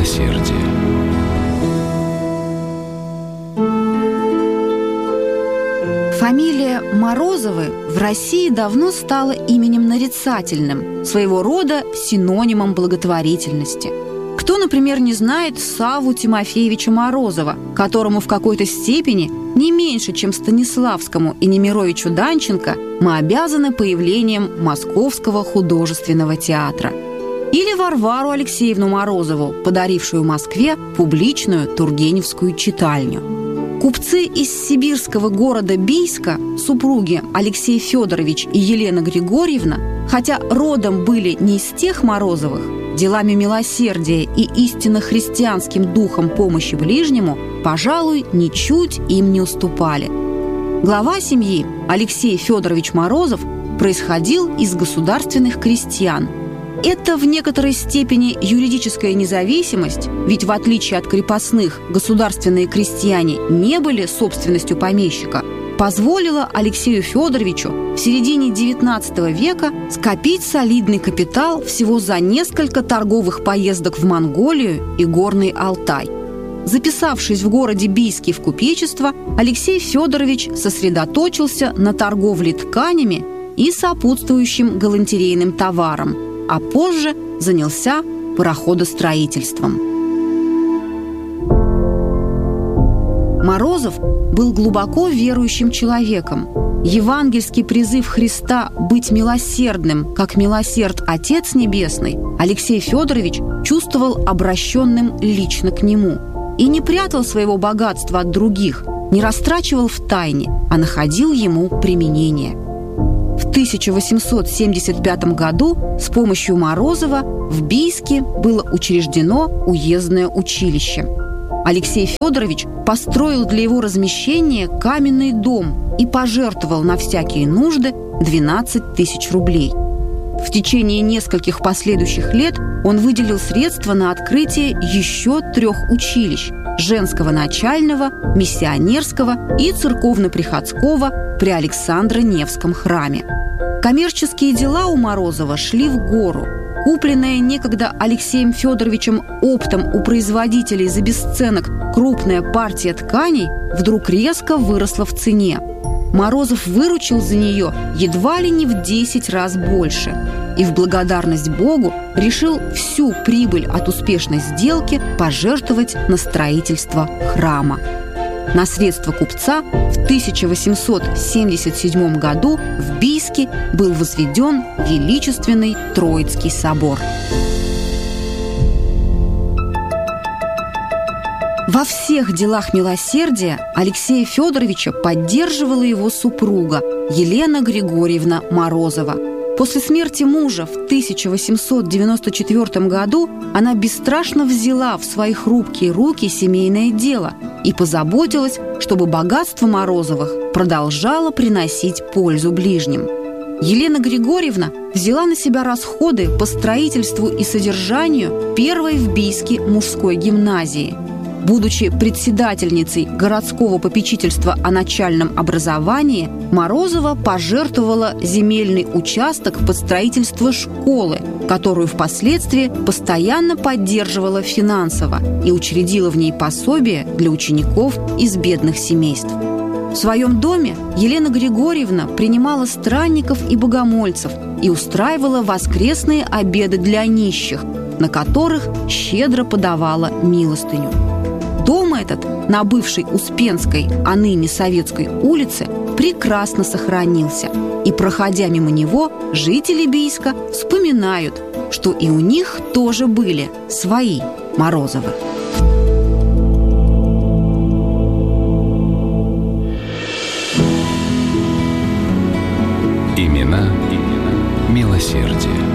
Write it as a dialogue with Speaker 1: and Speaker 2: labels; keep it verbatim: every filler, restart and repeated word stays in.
Speaker 1: милосердие.
Speaker 2: Фамилия Морозовы в России давно стала именем нарицательным, своего рода синонимом благотворительности. Кто, например, не знает Савву Тимофеевича Морозова, которому в какой-то степени не меньше, чем Станиславскому и Немировичу Данченко, мы обязаны появлением Московского художественного театра. Или Варвару Алексеевну Морозову, подарившую Москве публичную Тургеневскую читальню. Купцы из сибирского города Бийска, супруги Алексей Федорович и Елена Григорьевна, хотя родом были не из тех Морозовых, делами милосердия и истинно христианским духом помощи ближнему, пожалуй, ничуть им не уступали. Глава семьи, Алексей Федорович Морозов, происходил из государственных крестьян. Это в некоторой степени юридическая независимость, ведь в отличие от крепостных, государственные крестьяне не были собственностью помещика, позволила Алексею Федоровичу в середине девятнадцатого века скопить солидный капитал всего за несколько торговых поездок в Монголию и Горный Алтай. Записавшись в городе Бийске в купечество, Алексей Федорович сосредоточился на торговле тканями и сопутствующим галантерейным товаром, а позже занялся пароходостроительством. Морозов был глубоко верующим человеком. Евангельский призыв Христа быть милосердным, как милосерд Отец Небесный, Алексей Федорович чувствовал обращенным лично к нему и не прятал своего богатства от других, не растрачивал в тайне, а находил ему применение. В тысяча восемьсот семьдесят пятом году с помощью Морозова в Бийске было учреждено уездное училище. Алексей Федорович построил для его размещения каменный дом и пожертвовал на всякие нужды двенадцать тысяч рублей. В течение нескольких последующих лет он выделил средства на открытие еще трех училищ – женского начального, миссионерского и церковно-приходского при Александро-Невском храме. Коммерческие дела у Морозова шли в гору. Купленная некогда Алексеем Федоровичем оптом у производителей за бесценок крупная партия тканей вдруг резко выросла в цене. Морозов выручил за нее едва ли не в десять раз больше и в благодарность Богу решил всю прибыль от успешной сделки пожертвовать на строительство храма. На средства купца в тысяча восемьсот семьдесят седьмом году в Бийске был возведен величественный Троицкий собор. Во всех делах милосердия Алексея Федоровича поддерживала его супруга Елена Григорьевна Морозова. После смерти мужа в тысяча восемьсот девяносто четвёртом году она бесстрашно взяла в свои хрупкие руки семейное дело и позаботилась, чтобы богатство Морозовых продолжало приносить пользу ближним. Елена Григорьевна взяла на себя расходы по строительству и содержанию первой в Бийске мужской гимназии. Будучи председательницей городского попечительства о начальном образовании, Морозова пожертвовала земельный участок под строительство школы, которую впоследствии постоянно поддерживала финансово и учредила в ней пособие для учеников из бедных семейств. В своем доме Елена Григорьевна принимала странников и богомольцев и устраивала воскресные обеды для нищих, на которых щедро подавала милостыню. Дом этот на бывшей Успенской, а ныне Советской улице прекрасно сохранился. И, проходя мимо него, жители Бийска вспоминают, что и у них тоже были свои Морозовы.
Speaker 1: Имена, имена милосердия.